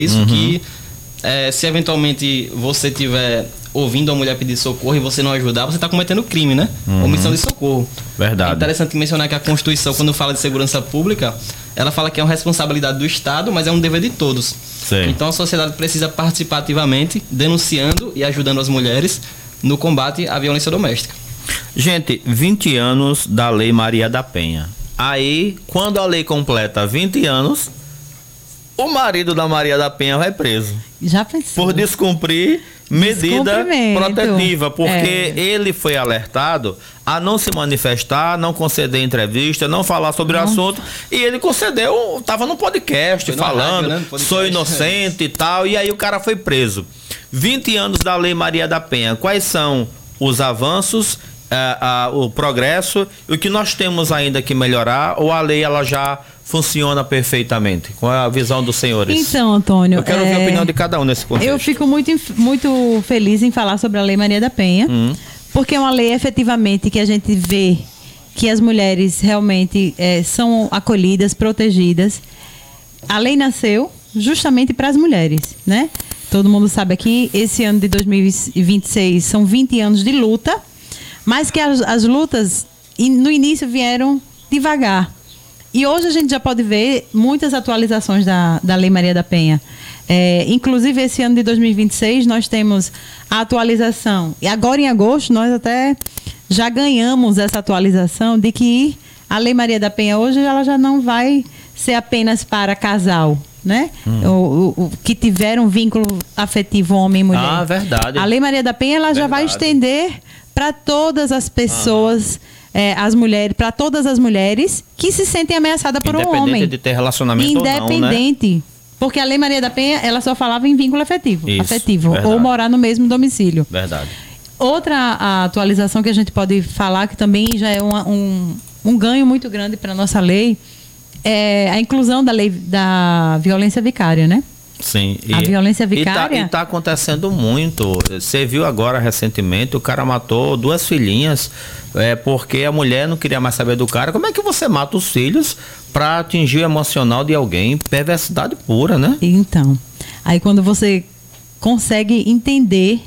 Isso que se eventualmente você tiver ouvindo a mulher pedir socorro e você não ajudar, você está cometendo crime, né? Omissão de socorro. Verdade. É interessante mencionar que a Constituição, quando fala de segurança pública, ela fala que é uma responsabilidade do Estado, mas é um dever de todos. Sim. Então a sociedade precisa participar ativamente, denunciando e ajudando as mulheres no combate à violência doméstica. Gente, 20 anos da Lei Maria da Penha. Aí, quando a lei completa 20 anos, o marido da Maria da Penha vai preso. Já pensou? Por descumprir medida protetiva, porque ele foi alertado a não se manifestar, não conceder entrevista, não falar sobre o assunto, e ele concedeu, estava no podcast falando, rádio, né? Sou inocente e tal, e aí o cara foi preso. 20 anos da Lei Maria da Penha, quais são os avanços, o progresso, e o que nós temos ainda que melhorar, ou a lei ela já funciona perfeitamente? Qual é a visão dos senhores? Então, Antônio, eu quero ouvir a opinião de cada um nesse contexto. Eu fico muito feliz em falar sobre a Lei Maria da Penha, porque é uma lei efetivamente que a gente vê que as mulheres realmente são acolhidas, protegidas. A lei nasceu justamente para as mulheres, né? Todo mundo sabe aqui, esse ano de 2026 são 20 anos de luta, mas que as lutas no início vieram devagar. E hoje a gente já pode ver muitas atualizações da Lei Maria da Penha. Inclusive, esse ano de 2026, nós temos a atualização. E agora, em agosto, nós até já ganhamos essa atualização de que a Lei Maria da Penha hoje ela já não vai ser apenas para casal, né? O que tiver um vínculo afetivo homem e mulher. Ah, verdade. A Lei Maria da Penha ela já vai estender para todas as pessoas, as mulheres, para todas as mulheres que se sentem ameaçadas por um homem. Independente de ter relacionamento ou não, né? Porque a Lei Maria da Penha, ela só falava em vínculo afetivo, verdade. ou morar no mesmo domicílio. Verdade. Outra atualização que a gente pode falar, que também já é um ganho muito grande para a nossa lei, é a inclusão da lei da violência vicária, né? Sim. A violência vicária... E tá acontecendo muito. Você viu agora recentemente, o cara matou 2 filhinhas porque a mulher não queria mais saber do cara. Como é que você mata os filhos para atingir o emocional de alguém? Perversidade pura, né? Então, aí quando você consegue entender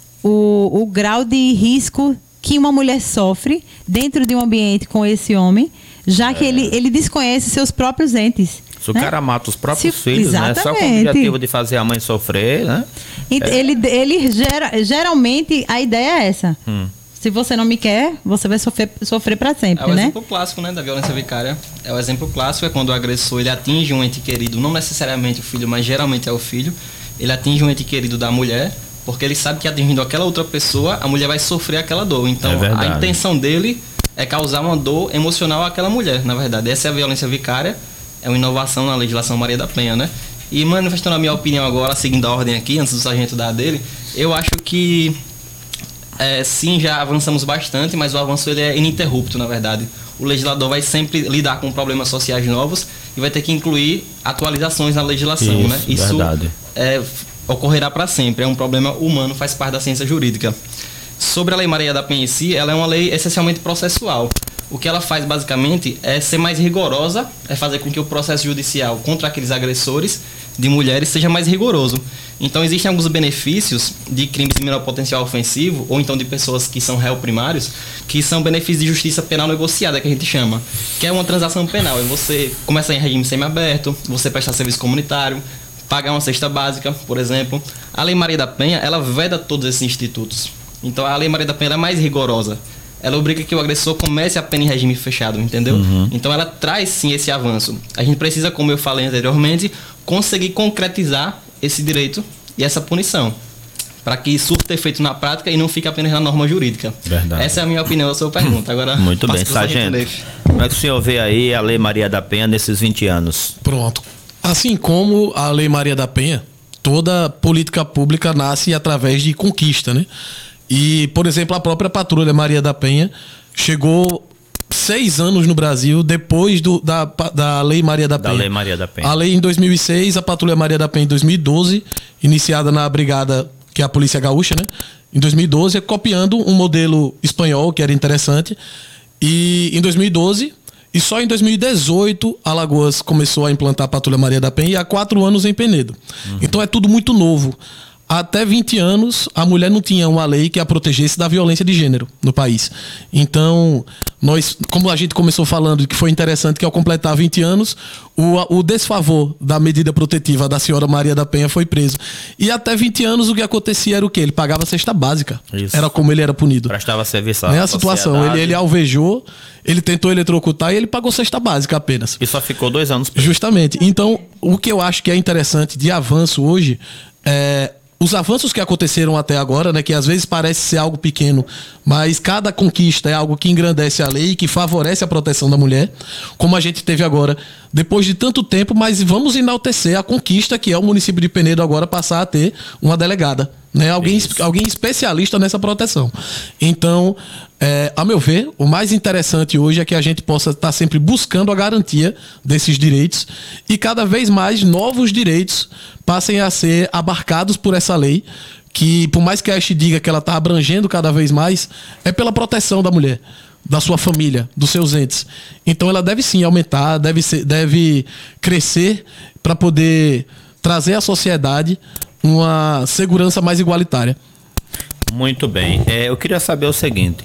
o grau de risco que uma mulher sofre dentro de um ambiente com esse homem, já que ele desconhece seus próprios entes. Se o cara mata os próprios filhos, né? Só com o objetivo de fazer a mãe sofrer, né? Ele geralmente, a ideia é essa. Se você não me quer, você vai sofrer para sempre, né? É o exemplo clássico, né, da violência vicária. É o exemplo clássico, é quando o agressor ele atinge um ente querido, não necessariamente o filho, mas geralmente é o filho. Ele atinge um ente querido da mulher, porque ele sabe que atingindo aquela outra pessoa, a mulher vai sofrer aquela dor. Então, a intenção dele é causar uma dor emocional àquela mulher, na verdade. Essa é a violência vicária. É uma inovação na legislação Maria da Penha, né? E manifestando a minha opinião agora, seguindo a ordem aqui, antes do sargento dar dele, eu acho que sim, já avançamos bastante, mas o avanço ele é ininterrupto, na verdade. O legislador vai sempre lidar com problemas sociais novos e vai ter que incluir atualizações na legislação, né? Isso ocorrerá para sempre, é um problema humano, faz parte da ciência jurídica. Sobre a Lei Maria da Penha em si, ela é uma lei essencialmente processual. O que ela faz, basicamente, é ser mais rigorosa, é fazer com que o processo judicial contra aqueles agressores de mulheres seja mais rigoroso. Então, existem alguns benefícios de crimes de menor potencial ofensivo, ou então de pessoas que são réu primários, que são benefícios de justiça penal negociada, que a gente chama, que é uma transação penal. É você começar em regime semiaberto, você prestar serviço comunitário, pagar uma cesta básica, por exemplo. A Lei Maria da Penha, ela veda todos esses institutos. Então, a Lei Maria da Penha é mais rigorosa. Ela obriga que o agressor comece a pena em regime fechado, entendeu? Então ela traz sim esse avanço. A gente precisa, como eu falei anteriormente, conseguir concretizar esse direito e essa punição, para que surta efeito na prática e não fique apenas na norma jurídica. Verdade. Essa é a minha opinião, a sua pergunta. Agora, muito bem, sargento. Como é que o senhor vê aí a Lei Maria da Penha nesses 20 anos? Pronto. Assim como a Lei Maria da Penha, toda política pública nasce através de conquista, né? E, por exemplo, a própria Patrulha Maria da Penha chegou 6 anos no Brasil depois da Lei Maria da Penha. Da Lei Maria da Penha. A lei em 2006, a Patrulha Maria da Penha em 2012, iniciada na brigada, que é a Polícia Gaúcha, né? Em 2012, copiando um modelo espanhol, que era interessante. E em 2012, E só em 2018, Alagoas começou a implantar a Patrulha Maria da Penha e há 4 anos em Penedo. Então é tudo muito novo. Até 20 anos, a mulher não tinha uma lei que a protegesse da violência de gênero no país. Então, nós, como a gente começou falando, que foi interessante que ao completar 20 anos, o desfavor da medida protetiva da senhora Maria da Penha foi preso. E até 20 anos o que acontecia era o quê? Ele pagava a cesta básica. Isso. Era como ele era punido. Prestava serviço à sociedade. A situação, ele alvejou, ele tentou eletrocutar e ele pagou cesta básica apenas. E só ficou 2 anos preso. Justamente. Então, o que eu acho que é interessante de avanço hoje é os avanços que aconteceram até agora, né, que às vezes parece ser algo pequeno, mas cada conquista é algo que engrandece a lei e que favorece a proteção da mulher, como a gente teve agora, depois de tanto tempo, mas vamos enaltecer a conquista que é o município de Penedo agora passar a ter uma delegada, né, alguém especialista nessa proteção. Então, a meu ver, o mais interessante hoje é que a gente possa estar sempre buscando a garantia desses direitos e cada vez mais novos direitos passem a ser abarcados por essa lei, que por mais que a Haste diga que ela está abrangendo cada vez mais, é pela proteção da mulher, da sua família, dos seus entes. Então ela deve sim aumentar, deve crescer para poder trazer à sociedade uma segurança mais igualitária. Muito bem. Eu queria saber o seguinte.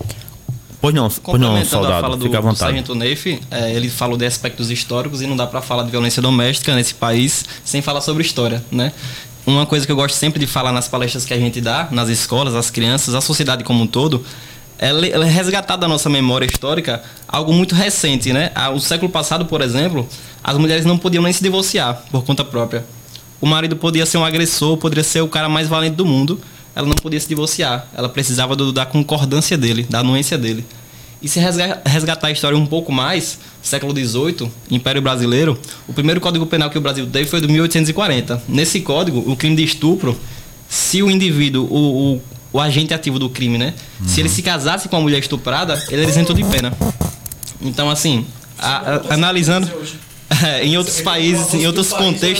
Pois não, soldado, a fala fica à do vontade. Sargento Neif, ele falou de aspectos históricos e não dá para falar de violência doméstica nesse país sem falar sobre história, né? Uma coisa que eu gosto sempre de falar nas palestras que a gente dá, nas escolas, as crianças, a sociedade como um todo, é resgatar da nossa memória histórica algo muito recente, né? O século passado, por exemplo, as mulheres não podiam nem se divorciar por conta própria. O marido podia ser um agressor, poderia ser o cara mais valente do mundo, ela não podia se divorciar. Ela precisava da concordância dele, da anuência dele. E se resgatar a história um pouco mais, século XVIII, Império Brasileiro, o primeiro Código Penal que o Brasil teve foi de 1840. Nesse código, o crime de estupro, se o indivíduo, o agente ativo do crime, né? Se ele se casasse com uma mulher estuprada, ele era isento de pena. Então, assim, analisando... em outros países, em outros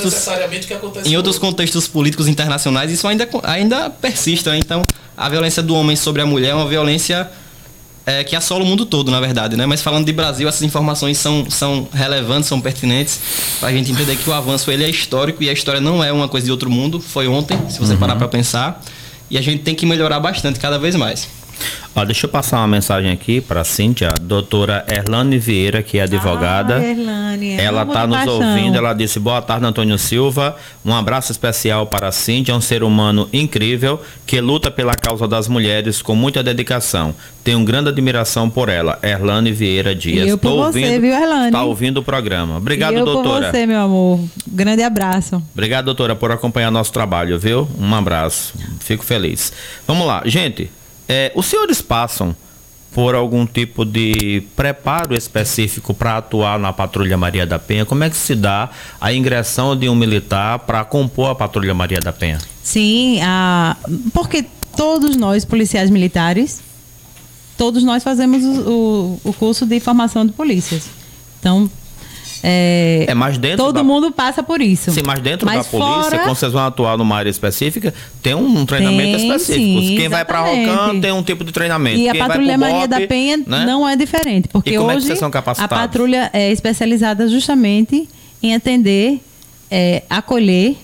contextos políticos internacionais, isso ainda persiste. Né? Então, a violência do homem sobre a mulher é uma violência que assola o mundo todo, na verdade. Né? Mas falando de Brasil, essas informações são relevantes, são pertinentes, para a gente entender que o avanço ele é histórico e a história não é uma coisa de outro mundo. Foi ontem, se você parar para pensar. E a gente tem que melhorar bastante, cada vez mais. Deixa eu passar uma mensagem aqui para a Cíntia, a doutora Erlane Vieira, que é advogada. Erlane, ela está nos ouvindo, ela disse: boa tarde, Antônio Silva, um abraço especial para a Cíntia, um ser humano incrível, que luta pela causa das mulheres com muita dedicação. Tenho grande admiração por ela. Erlane Vieira Dias. Eu por você, viu, Erlane? Está ouvindo o programa. Obrigado, eu doutora. Eu por você, meu amor. Grande abraço. Obrigado, doutora, por acompanhar nosso trabalho, viu? Um abraço. Fico feliz. Vamos lá, gente. Os senhores passam por algum tipo de preparo específico para atuar na Patrulha Maria da Penha? Como é que se dá a ingressão de um militar para compor a Patrulha Maria da Penha? Sim, porque todos nós, policiais militares, todos nós fazemos o curso de formação de polícias. Então, mas dentro todo mundo passa por isso. Sim, mas dentro da polícia, quando vocês vão atuar numa área específica, tem um treinamento específico. Sim, quem vai para Rocan tem um tipo de treinamento. E quem a Patrulha Maria da Penha, né, não é diferente. Porque e como hoje é que vocês são capacitados? A patrulha é especializada justamente em atender, acolher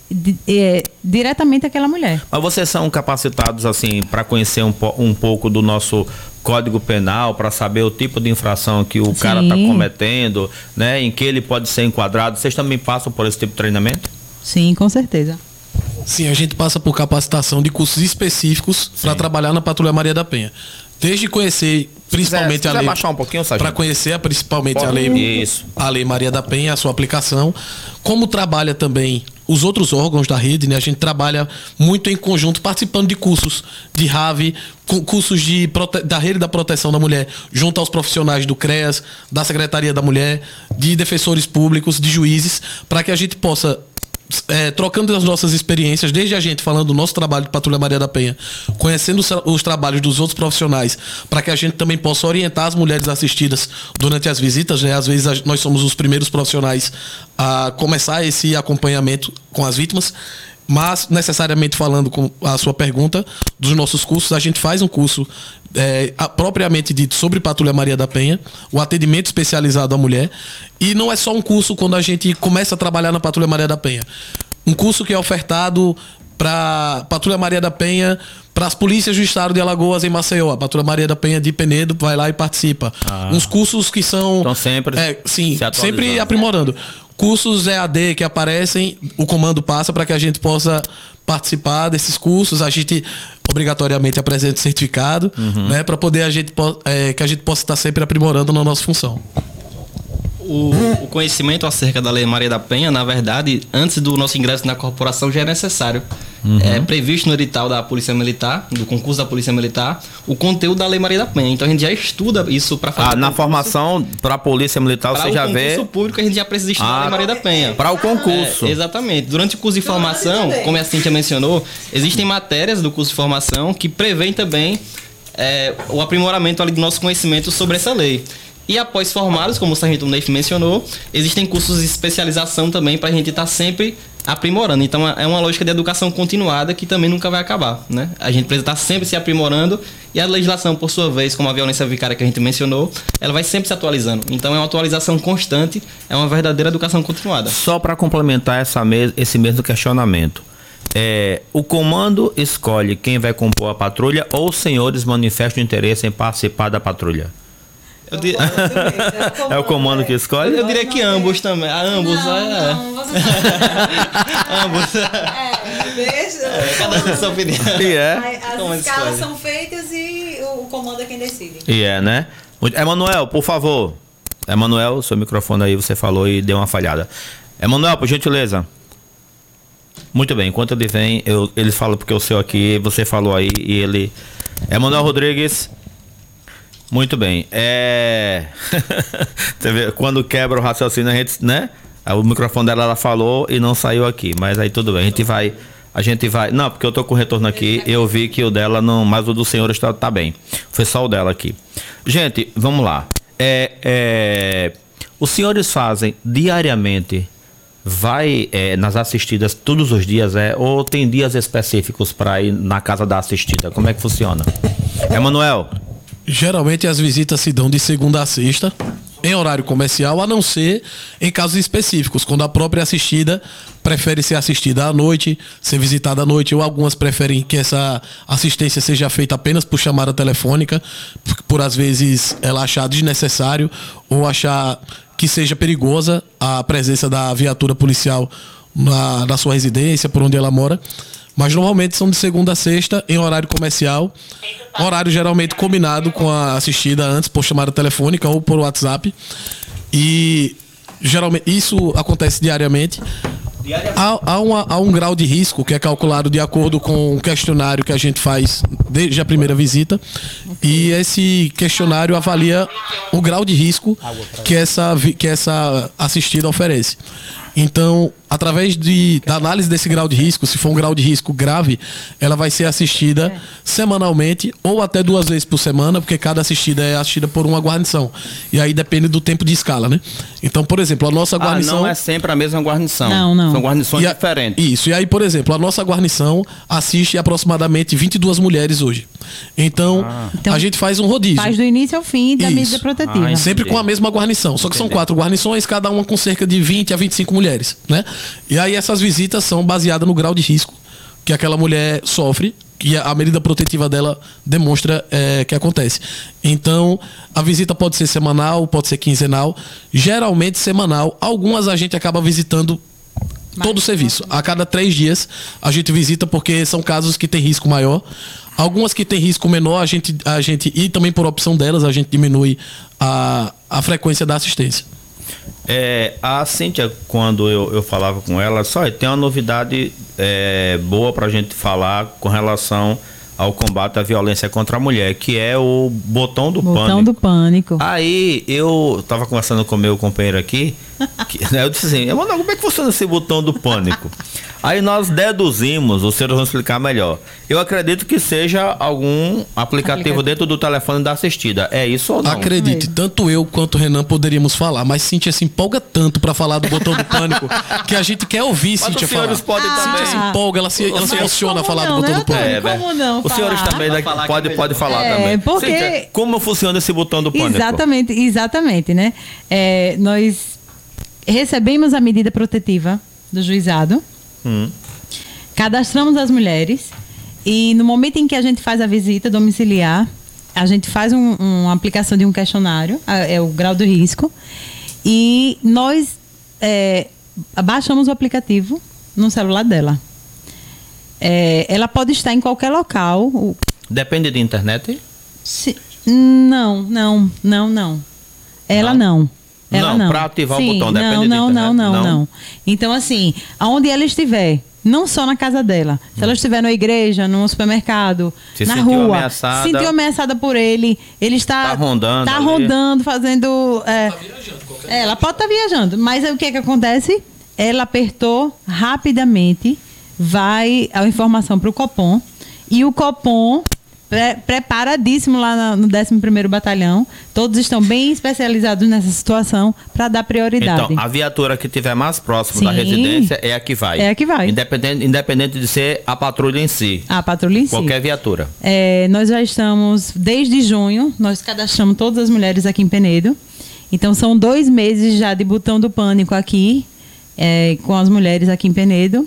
diretamente aquela mulher. Mas vocês são capacitados assim para conhecer um pouco do nosso Código Penal, para saber o tipo de infração que o cara está cometendo, né, em que ele pode ser enquadrado? Vocês também passam por esse tipo de treinamento? Sim, com certeza. Sim, a gente passa por capacitação de cursos específicos para trabalhar na Patrulha Maria da Penha. Desde conhecer principalmente a lei, baixar um pouquinho, para conhecer principalmente a lei Maria da Penha, a sua aplicação, como trabalha também os outros órgãos da rede, né? A gente trabalha muito em conjunto, participando de cursos de RAV, cursos da rede da proteção da mulher, junto aos profissionais do CREAS, da Secretaria da Mulher, de defensores públicos, de juízes, para que a gente possa, trocando as nossas experiências, desde a gente falando do nosso trabalho de Patrulha Maria da Penha, conhecendo os trabalhos dos outros profissionais, para que a gente também possa orientar as mulheres assistidas durante as visitas, né? Às vezes nós somos os primeiros profissionais a começar esse acompanhamento com as vítimas. Mas, necessariamente falando com a sua pergunta, dos nossos cursos, a gente faz um curso propriamente dito sobre Patrulha Maria da Penha, o atendimento especializado à mulher. E não é só um curso quando a gente começa a trabalhar na Patrulha Maria da Penha. Um curso que é ofertado para Patrulha Maria da Penha, para as polícias do estado de Alagoas em Maceió. A Patrulha Maria da Penha de Penedo vai lá e participa. Uns cursos que são... Então sempre sempre aprimorando. Cursos EAD que aparecem, o comando passa para que a gente possa participar desses cursos. A gente obrigatoriamente apresenta certificado, né, para poder que a gente possa estar sempre aprimorando na nossa função. O conhecimento acerca da Lei Maria da Penha, na verdade, antes do nosso ingresso na corporação já é necessário. É previsto no edital da Polícia Militar, do concurso da Polícia Militar, o conteúdo da Lei Maria da Penha. Então a gente já estuda isso para fazer. Na formação para a Polícia Militar você já vê. Para o concurso público a gente já precisa estudar a Lei Maria da Penha. Para o concurso. Exatamente. Durante o curso de formação, como a Cíntia mencionou, existem matérias do curso de formação que prevêem também o aprimoramento ali do nosso conhecimento sobre essa lei. E após formados, como o Sargento Neif mencionou, existem cursos de especialização também para a gente estar sempre aprimorando. Então é uma lógica de educação continuada que também nunca vai acabar, né? A gente precisa estar sempre se aprimorando e a legislação, por sua vez, como a violência vicária que a gente mencionou, ela vai sempre se atualizando. Então é uma atualização constante, é uma verdadeira educação continuada. Só para complementar esse mesmo questionamento. O comando escolhe quem vai compor a patrulha ou os senhores manifestam interesse em participar da patrulha? É o comando que escolhe? Eu diria que ambos também. Ambos, ambos. Cada um tem sua opinião. As escalas são feitas e o comando é quem decide. Né? Emanuel, por favor. Emanuel, seu microfone aí, você falou e deu uma falhada. Emanuel, por gentileza. Muito bem, enquanto ele vem, ele fala porque o seu aqui, você falou aí e ele... Emanuel Rodrigues... Muito bem. Quando quebra o raciocínio, a gente, né? O microfone dela, ela falou e não saiu aqui. Mas aí tudo bem. A gente vai. Não, porque eu tô com retorno aqui. Eu vi que o dela não. Mas o do senhor tá bem. Foi só o dela aqui. Gente, vamos lá. Os senhores fazem diariamente. Vai nas assistidas todos os dias, ou tem dias específicos para ir na casa da assistida? Como é que funciona? Emanuel. Geralmente as visitas se dão de segunda a sexta, em horário comercial, a não ser em casos específicos, quando a própria assistida prefere ser assistida à noite, ser visitada à noite, ou algumas preferem que essa assistência seja feita apenas por chamada telefônica, por às vezes ela achar desnecessário ou achar que seja perigosa a presença da viatura policial na sua residência, por onde ela mora. Mas normalmente são de segunda a sexta, em horário comercial. Horário geralmente combinado com a assistida antes, por chamada telefônica ou por WhatsApp. E geralmente isso acontece diariamente. Há um grau de risco que é calculado de acordo com o questionário que a gente faz desde a primeira visita. E esse questionário avalia o grau de risco que essa assistida oferece. Então, através da análise desse grau de risco, se for um grau de risco grave, ela vai ser assistida semanalmente ou até 2 vezes por semana, porque cada assistida é assistida por uma guarnição. E aí depende do tempo de escala, né? Então, por exemplo, a nossa guarnição... não é sempre a mesma guarnição. Não. São guarnições diferentes. Isso. E aí, por exemplo, a nossa guarnição assiste aproximadamente 22 mulheres hoje. Então, a gente faz um rodízio. Faz do início ao fim da medida protetiva. Sempre com a mesma guarnição. Só que são 4 guarnições, cada uma com cerca de 20 a 25 mulheres, né? E aí essas visitas são baseadas no grau de risco que aquela mulher sofre, que a medida protetiva dela demonstra que acontece. Então, a visita pode ser semanal, pode ser quinzenal, geralmente semanal. Algumas a gente acaba visitando todo o serviço. A cada 3 dias a gente visita, porque são casos que tem risco maior. Algumas que tem risco menor, a gente e também por opção delas, a gente diminui a frequência da assistência. A Cíntia, quando eu falava com ela, só tem uma novidade boa pra gente falar com relação ao combate à violência contra a mulher, que é o botão do pânico. Botão do pânico. Aí eu tava conversando com o meu companheiro aqui, Eu disse assim, Emanuel, como é que funciona esse botão do pânico? Aí nós deduzimos, os senhores vão explicar melhor. Eu acredito que seja algum aplicativo dentro do telefone da assistida. É isso ou não? Acredite, tanto eu quanto o Renan poderíamos falar, mas Cíntia se empolga tanto pra falar do botão do pânico que a gente quer ouvir Cíntia falar. Os senhores podem também. Cíntia se empolga, ela se emociona a falar do botão do pânico. Como não? Os senhores também pode falar também. Porque... Cíntia, como funciona esse botão do pânico? Exatamente, né? Nós recebemos a medida protetiva do juizado, cadastramos as mulheres e no momento em que a gente faz a visita domiciliar, a gente faz uma aplicação de um questionário, é o grau do risco, e nós baixamos o aplicativo no celular dela. Ela pode estar em qualquer local. Depende de internet? Não. Ela não. Para ativar o botão, depende de internet. Não. Então, assim, aonde ela estiver, não só na casa dela, se ela estiver na igreja, no supermercado, na rua, se sentiu ameaçada por ele está rondando, fazendo... ela pode estar viajando, mas o que acontece? Ela apertou rapidamente, vai a informação para o Copom, e o Copom... preparadíssimo lá no 11º Batalhão. Todos estão bem especializados nessa situação para dar prioridade. Então, a viatura que estiver mais próximo da residência é a que vai. É a que vai. Independente de ser a patrulha em si. A patrulha em si. Qualquer viatura. Nós já estamos, desde junho, nós cadastramos todas as mulheres aqui em Penedo. Então, são 2 meses já de botão do pânico aqui, com as mulheres aqui em Penedo.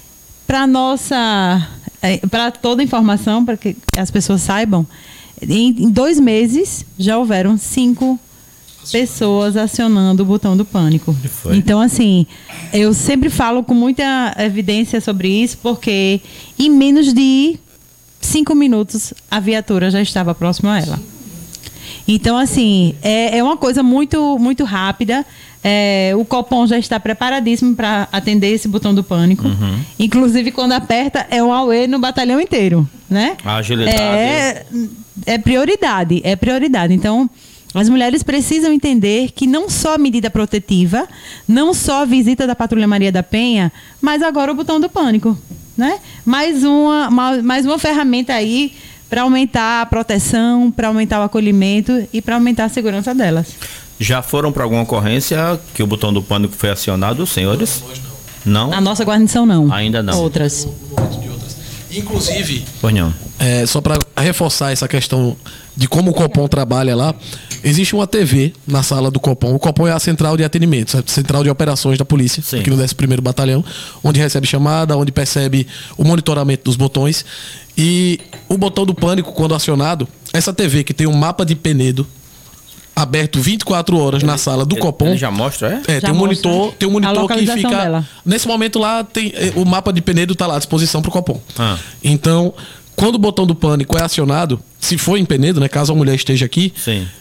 Para toda a informação, para que as pessoas saibam, em 2 meses já houveram 5 pessoas acionando o botão do pânico. Então, assim, eu sempre falo com muita evidência sobre isso, porque em menos de 5 minutos a viatura já estava próxima a ela. Então, assim, é uma coisa muito, muito rápida. O Copom já está preparadíssimo para atender esse botão do pânico. Inclusive, quando aperta, é um auê no batalhão inteiro, né? A agilidade. É prioridade. Então, as mulheres precisam entender que não só a medida protetiva, não só a visita da Patrulha Maria da Penha, mas agora o botão do pânico, né? Mais uma ferramenta aí para aumentar a proteção, para aumentar o acolhimento e para aumentar a segurança delas. Já foram para alguma ocorrência que o botão do pânico foi acionado, senhores? Não? A nossa guarnição não. Ainda não. Outras. Inclusive, só para reforçar essa questão de como o Copom trabalha lá, existe uma TV na sala do Copom. O Copom é a central de atendimento, a central de operações da polícia, aqui no 11º Batalhão, onde recebe chamada, onde percebe o monitoramento dos botões. E o botão do pânico, quando acionado, essa TV que tem um mapa de Penedo, aberto 24 horas na sala do Copom. Ele já mostra, tem um monitor que fica... Dela. Nesse momento lá, o mapa de Penedo está lá à disposição para o Copom. Então, quando o botão do pânico é acionado, se for em Penedo, né, caso a mulher esteja aqui,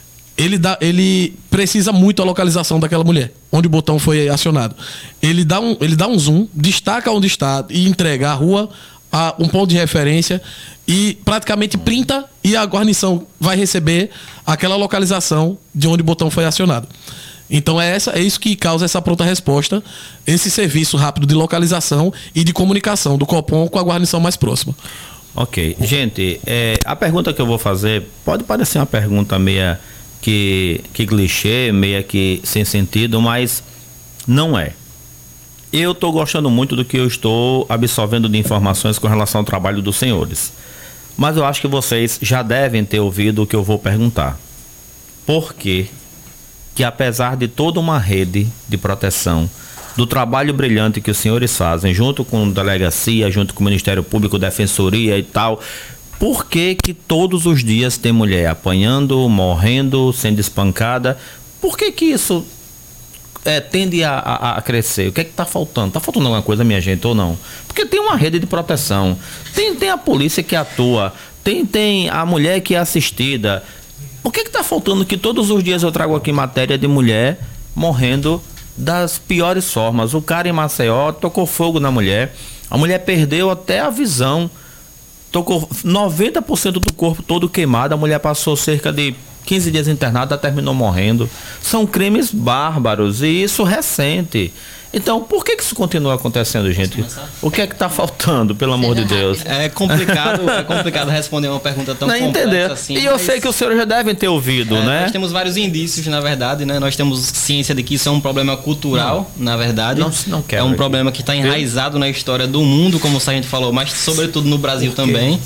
ele precisa muito a localização daquela mulher, onde o botão foi acionado. Ele dá um zoom, destaca onde está e entrega a rua, um ponto de referência e praticamente printa, e a guarnição vai receber aquela localização de onde o botão foi acionado. Então é isso que causa essa pronta resposta, esse serviço rápido de localização e de comunicação do Copom com a guarnição mais próxima. Ok. Gente, a pergunta que eu vou fazer pode parecer uma pergunta meia que clichê, meia que sem sentido, mas não é. Eu estou gostando muito do que eu estou absorvendo de informações com relação ao trabalho dos senhores. Mas eu acho que vocês já devem ter ouvido o que eu vou perguntar. Por que apesar de toda uma rede de proteção, do trabalho brilhante que os senhores fazem, junto com a delegacia, junto com o Ministério Público, Defensoria e tal, por que todos os dias tem mulher apanhando, morrendo, sendo espancada? Por que isso tende a crescer? O que é que está faltando? Está faltando alguma coisa, minha gente, ou não? Porque tem uma rede de proteção, tem a polícia que atua, tem a mulher que é assistida. O que está faltando que todos os dias eu trago aqui matéria de mulher morrendo das piores formas? O cara em Maceió tocou fogo na mulher, a mulher perdeu até a visão, tocou 90% do corpo todo queimado, a mulher passou cerca de 15 dias internada, terminou morrendo. São crimes bárbaros e isso recente. Então, por que isso continua acontecendo, gente? O que é que está faltando, pelo amor de Deus? É complicado responder uma pergunta tão complexa assim. E eu sei que os senhores já devem ter ouvido, né? Nós temos vários indícios, na verdade, né? Nós temos ciência de que isso é um problema cultural, na verdade. Não quero. É um problema que está enraizado na história do mundo, como o Sargento falou, mas sobretudo no Brasil também.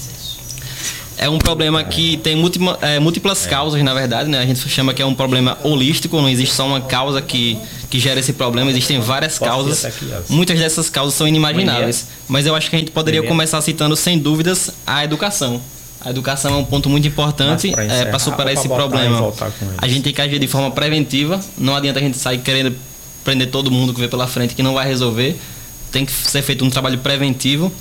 É um problema que tem múltiplas causas, na verdade, né? A gente chama que é um problema holístico, não existe só uma causa que gera esse problema, existem várias causas. Muitas dessas causas são inimagináveis. Mas eu acho que a gente poderia começar citando, sem dúvidas, a educação. A educação é um ponto muito importante para superar esse problema. A gente tem que agir de forma preventiva, não adianta a gente sair querendo prender todo mundo que vê pela frente, que não vai resolver. Tem que ser feito um trabalho preventivo.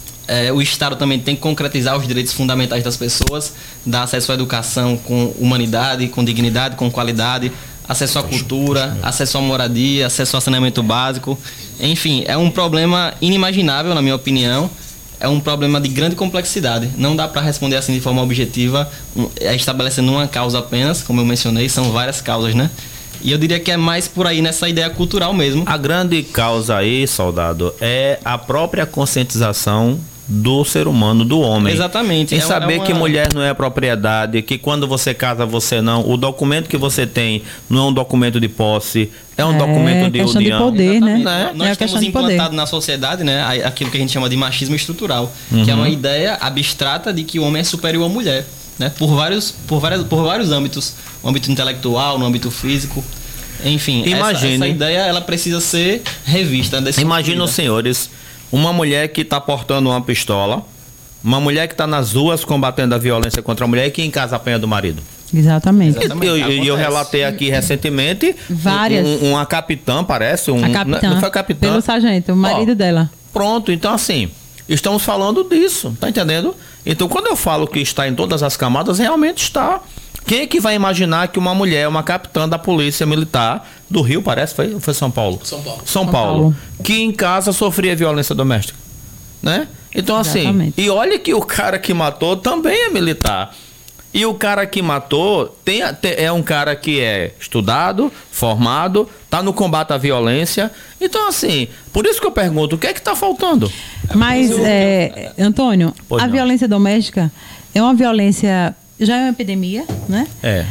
O Estado também tem que concretizar os direitos fundamentais das pessoas, dar acesso à educação com humanidade, com dignidade, com qualidade, acesso à cultura, acesso à moradia, acesso ao saneamento básico. Enfim, é um problema inimaginável, na minha opinião. É um problema de grande complexidade. Não dá para responder assim de forma objetiva, estabelecendo uma causa apenas, como eu mencionei, são várias causas, né? E eu diria que é mais por aí nessa ideia cultural mesmo. A grande causa aí, soldado, é a própria conscientização do ser humano, do homem. Exatamente. Em saber que mulher não é propriedade, que quando você casa você não, o documento que você tem não é um documento de posse, é um documento de união. De poder, né? Nós temos implantado na sociedade, né, aquilo que a gente chama de machismo estrutural, que é uma ideia abstrata de que o homem é superior à mulher, né? Por vários âmbitos, no âmbito intelectual, no âmbito físico. Enfim, essa ideia ela precisa ser revista. Imagina os senhores, uma mulher que está portando uma pistola, uma mulher que está nas ruas combatendo a violência contra a mulher e que em casa apanha do marido. Exatamente. E eu relatei aqui recentemente uma capitã, parece. A capitã, não foi a capitã. Pelo sargento, o marido dela. Pronto, então assim, estamos falando disso, tá entendendo? Então quando eu falo que está em todas as camadas, realmente está. Quem é que vai imaginar que uma mulher, uma capitã da polícia militar do Rio, parece, foi São Paulo? São Paulo. Que em casa sofria violência doméstica, né? Então assim, e olha que o cara que matou também é militar. E o cara que matou é um cara que é estudado, formado, tá no combate à violência. Então assim, por isso que eu pergunto, o que é que tá faltando? Mas, Antônio, a violência doméstica é uma violência... Já é uma epidemia, né?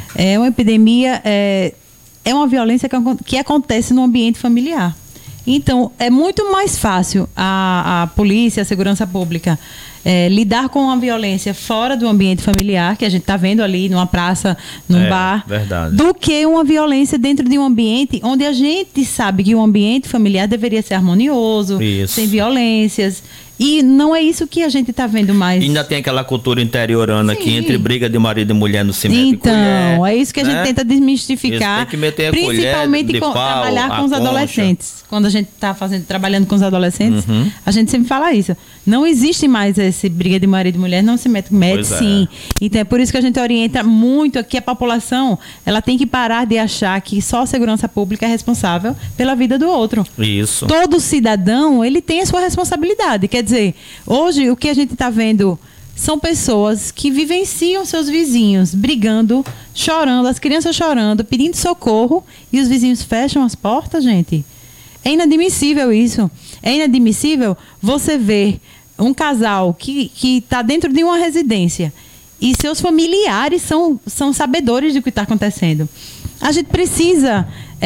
É uma epidemia, é uma violência que acontece no ambiente familiar. Então, é muito mais fácil a polícia, a segurança pública, lidar com a violência fora do ambiente familiar, que a gente está vendo ali numa praça, num bar, do que uma violência dentro de um ambiente onde a gente sabe que o ambiente familiar deveria ser harmonioso, sem violências. E não é isso que a gente está vendo mais. E ainda tem aquela cultura interiorana que entre briga de marido e mulher no cimento. Então, é isso que a gente tenta desmistificar. Tem que meter a principalmente colher de pau, trabalhar com os adolescentes. Quando a gente está trabalhando com os adolescentes, a gente sempre fala isso. Não existe mais esse briga de marido e mulher, não se mete sim. Então é por isso que a gente orienta muito aqui a população. Ela tem que parar de achar que só a segurança pública é responsável pela vida do outro. Isso. Todo cidadão, ele tem a sua responsabilidade. Quer dizer, hoje o que a gente está vendo são pessoas que vivenciam seus vizinhos brigando, chorando, as crianças chorando, pedindo socorro e os vizinhos fecham as portas, gente. É inadmissível isso. É inadmissível você ver um casal que está dentro de uma residência e seus familiares são sabedores do que está acontecendo. A gente precisa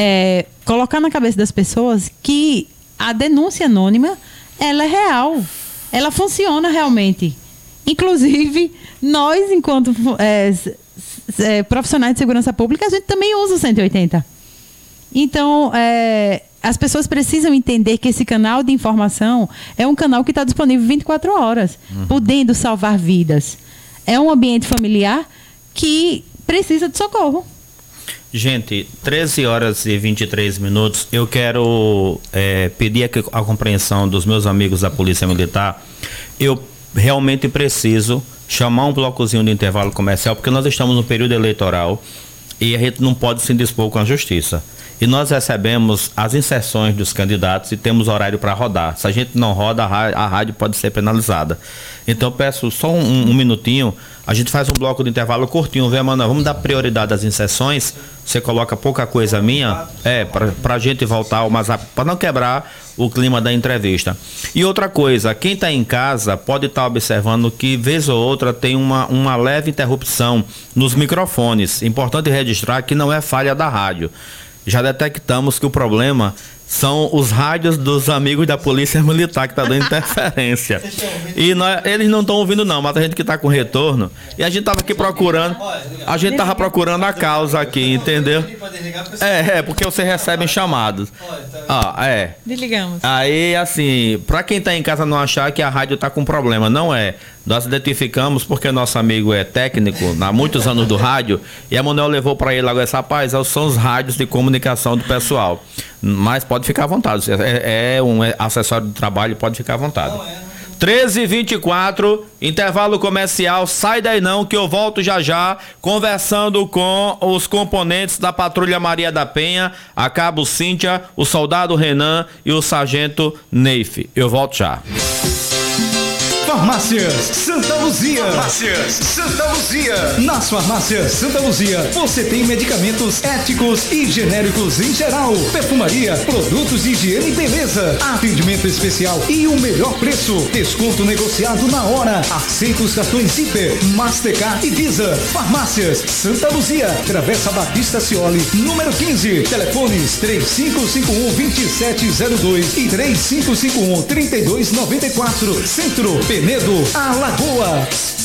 colocar na cabeça das pessoas que a denúncia anônima ela é real, ela funciona realmente. Inclusive, nós, enquanto profissionais de segurança pública, a gente também usa o 180. Então, as pessoas precisam entender que esse canal de informação é um canal que está disponível 24 horas, podendo salvar vidas. É um ambiente familiar que precisa de socorro. Gente, 13 horas e 23 minutos, eu quero pedir a compreensão dos meus amigos da Polícia Militar. Eu realmente preciso chamar um blocozinho de intervalo comercial, porque nós estamos no período eleitoral e a gente não pode se indispor com a justiça. e nós recebemos as inserções dos candidatos e temos horário para rodar. Se a gente não roda, a rádio pode ser penalizada. Então eu peço só um minutinho, a gente faz um bloco de intervalo curtinho, vê, mano, vamos dar prioridade às inserções, você coloca pouca coisa minha, pra gente voltar o mais rápido, para não quebrar o clima da entrevista. E outra coisa, quem está em casa pode estar observando que vez ou outra tem uma leve interrupção nos microfones. Importante registrar que não é falha da rádio. Já detectamos que o problema são os rádios dos amigos da Polícia Militar que tá dando interferência. E eles não estão ouvindo não, mas a gente que tá com retorno. E a gente tava aqui procurando, a causa aqui, entendeu? Porque vocês recebem chamados. Desligamos. Aí, assim, pra quem tá em casa não achar que a rádio tá com problema, não é. Nós identificamos porque nosso amigo é técnico há muitos anos do rádio e a Manuel levou para ele agora, rapaz, são os rádios de comunicação do pessoal. Mas pode ficar à vontade, é um acessório do trabalho, pode ficar à vontade. 13h24, intervalo comercial, sai daí não que eu volto já conversando com os componentes da Patrulha Maria da Penha, a Cabo Cíntia, o Soldado Renan e o Sargento Neif. Eu volto já. Farmácias Santa Luzia. Farmácias Santa Luzia. Nas farmácias Santa Luzia, você tem medicamentos éticos e genéricos em geral, perfumaria, produtos de higiene e beleza, atendimento especial e o melhor preço, desconto negociado na hora, aceita os cartões Hiper, Mastercard e Visa. Farmácias Santa Luzia, Travessa Batista Cioli, número 15, telefones 3551-2702 e 3551-3294, Centro, Penedo, Alagoas.